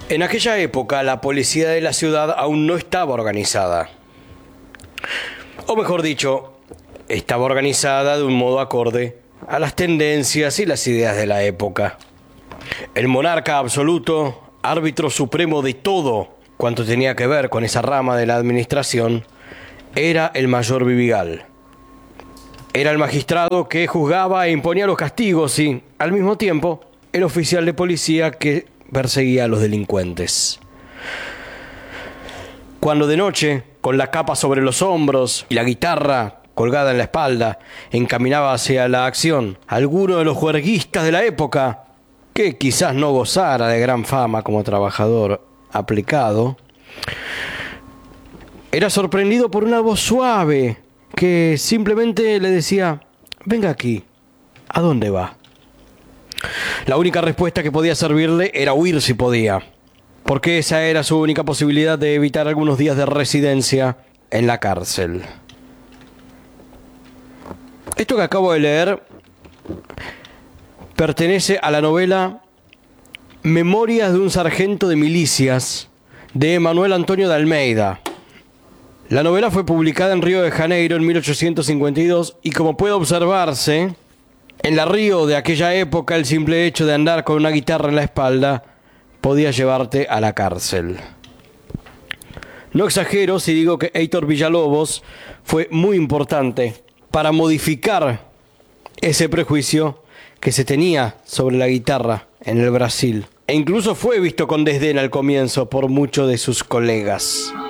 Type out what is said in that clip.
En aquella época, la policía de la ciudad aún no estaba organizada. O mejor dicho, estaba organizada de un modo acorde a las tendencias y las ideas de la época. El monarca absoluto, árbitro supremo de todo cuanto tenía que ver con esa rama de la administración, era el mayor Vidigal. Era el magistrado que juzgaba e imponía los castigos y, al mismo tiempo, el oficial de policía que perseguía a los delincuentes. Cuando de noche, con la capa sobre los hombros y la guitarra colgada en la espalda, encaminaba hacia la acción alguno de los juerguistas de la época, que quizás no gozara de gran fama como trabajador aplicado, era sorprendido por una voz suave que simplemente le decía: «Venga aquí, ¿a dónde va?». La única respuesta que podía servirle era huir si podía, porque esa era su única posibilidad de evitar algunos días de residencia en la cárcel. Esto que acabo de leer pertenece a la novela Memorias de un sargento de milicias de Manuel Antonio de Almeida. La novela fue publicada en Río de Janeiro en 1852 y, como puede observarse, en la Río de aquella época el simple hecho de andar con una guitarra en la espalda podía llevarte a la cárcel. No exagero si digo que Heitor Villa-Lobos fue muy importante para modificar ese prejuicio que se tenía sobre la guitarra en el Brasil. E incluso fue visto con desdén al comienzo por muchos de sus colegas.